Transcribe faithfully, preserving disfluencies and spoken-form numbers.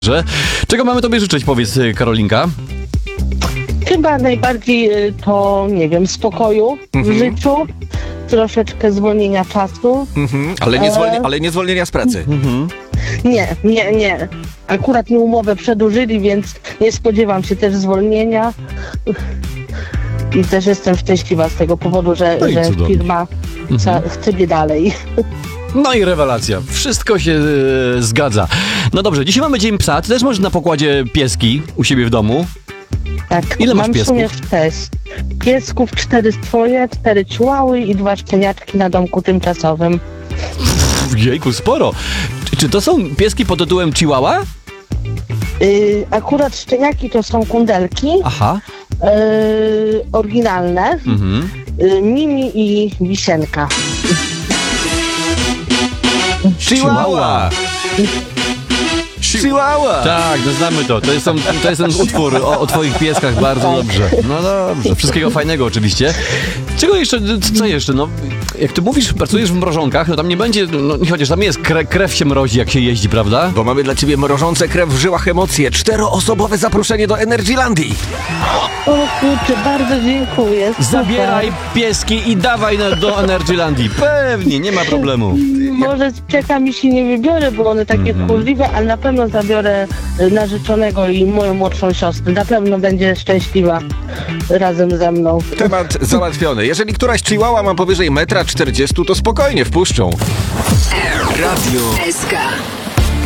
Czego mamy tobie życzyć, powiedz, Karolinka? Chyba najbardziej y, to, nie wiem, spokoju Mhm. w życiu, troszeczkę zwolnienia czasu. Mhm. Ale, nie zwolni- ale nie zwolnienia z pracy. Mhm. Nie, nie, nie. Akurat mi umowę przedłużyli, więc nie spodziewam się też zwolnienia. I też jestem szczęśliwa z tego powodu, że, No i że cudownie. firma chce, chce mnie dalej. No i rewelacja. Wszystko się e, zgadza. No dobrze, dzisiaj mamy Dzień Psa. Ty też masz na pokładzie pieski u siebie w domu. Tak, Ile masz mam w sumie sześć piesków, cztery swoje, cztery ciłały i dwa szczeniaczki na domku tymczasowym. Jejku, sporo. Czy, czy to są pieski pod tytułem Chihuahua? Yy, akurat szczeniaki to są kundelki, Aha. yy, oryginalne, Mhm. yy, Mimi i Wisienka. Chihuahua. Chihuahua! Tak, no znamy to. To jest, ten- to jest ten utwór o, o twoich pieskach, bardzo dobrze. No dobrze, wszystkiego fajnego oczywiście. Czego jeszcze, co jeszcze? No, jak ty mówisz, pracujesz w mrożonkach, no tam nie będzie, no chociaż tam jest, kre, krew się mrozi, jak się jeździ, prawda? Bo mamy dla ciebie mrożące krew w żyłach emocje. Czteroosobowe zaproszenie do Energylandii. O kurczę, bardzo dziękuję. super. Zabieraj pieski i dawaj na, do Energylandii. Pewnie, nie ma problemu. Może z piekami się nie wybiorę, bo one takie Mhm. kurliwe, ale na pewno zabiorę y, narzeczonego i moją młodszą siostrę. Na pewno będzie szczęśliwa razem ze mną. Temat załatwiony. Jeżeli któraś chihuahua ma powyżej metra czterdziestu, to spokojnie wpuszczą. Radio S K.